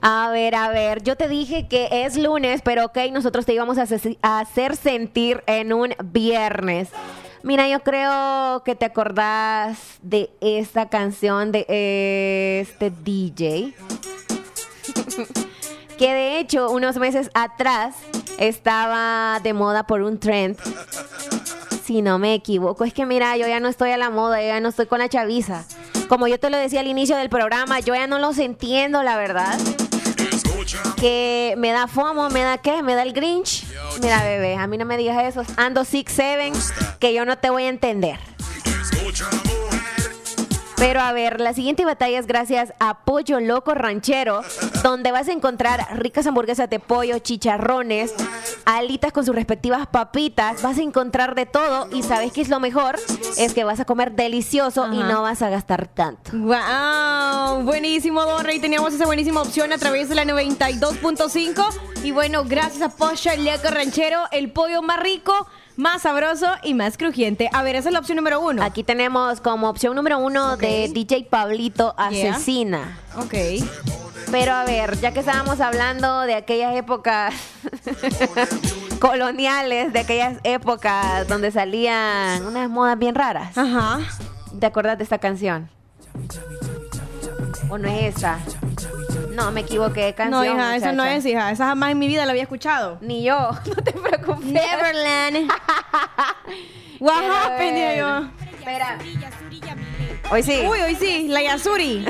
A ver, yo te dije que es lunes, pero ok, nosotros te íbamos a hacer sentir en un viernes. Mira, yo creo que te acordás de esta canción de este DJ, que de hecho unos meses atrás estaba de moda por un trend. Si no me equivoco, es que mira, yo ya no estoy a la moda, yo ya no estoy con la chaviza. Como yo te lo decía al inicio del programa, yo ya no los entiendo, la verdad. Que me da FOMO, me da ¿qué? Me da el Grinch. Mira, bebé, a mí no me digas eso. Ando 6'7", que yo no te voy a entender. Pero a ver, la siguiente batalla es gracias a Pollo Loco Ranchero, donde vas a encontrar ricas hamburguesas de pollo, chicharrones, alitas con sus respectivas papitas. Vas a encontrar de todo y ¿sabes qué es lo mejor? Es que vas a comer delicioso. Ajá. Y no vas a gastar tanto. ¡Wow! Buenísimo, Dorrey. Teníamos esa buenísima opción a través de la 92.5. Y bueno, gracias a Pollo Loco Ranchero, el pollo más rico, más sabroso y más crujiente. A ver, esa es la opción número 1. Aquí tenemos como opción número 1 de DJ Pablito, Asesina. Ok. Pero a ver, ya que estábamos hablando de aquellas épocas coloniales, de aquellas épocas donde salían unas modas bien raras. Ajá. ¿Te acuerdas de esta canción? ¿O no es esa? No, me equivoqué de canción. No, hija, muchacha. esa no es, hija. Esa jamás en mi vida la había escuchado. Ni yo. No te preocupes. Neverland. What happened, yo? Espera. Hoy sí. Uy, hoy sí. La Yasuri.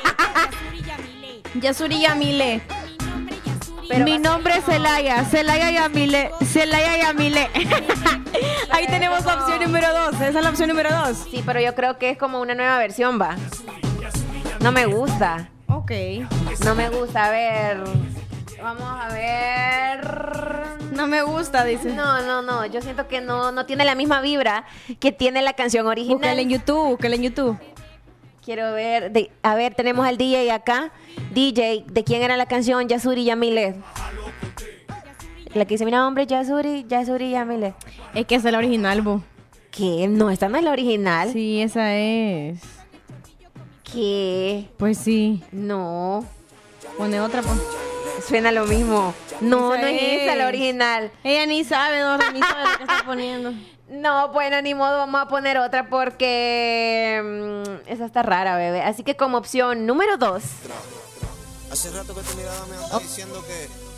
Yasuri Yamile. Mi nombre es Celaya. Celaya Yamile. Celaya Yamile. Ahí tenemos la opción número 2. Esa es la opción número 2. Sí, pero yo creo que es como una nueva versión, va. No me gusta. Ok. No me gusta, a ver. Vamos a ver. No me gusta, dice. No. Yo siento que no tiene la misma vibra que tiene la canción original. Búscala en YouTube. Quiero ver. A ver, tenemos al DJ acá. DJ, ¿de quién era la canción? Yasuri Yamile. La que dice, mi nombre es Yasuri Yamile. Es que esa es la original, bo. ¿Qué? No, esta no es la original. Sí, esa es. ¿Qué? Pues sí. No. Pone otra, pues. Suena lo mismo. No, Esa no es esa la original. Ella ni sabe, Dora, ni sabe lo que está poniendo. No, bueno, ni modo, vamos a poner otra porque esa está rara, bebé. Así que como opción número 2. Hace rato que tu mirada me está diciendo que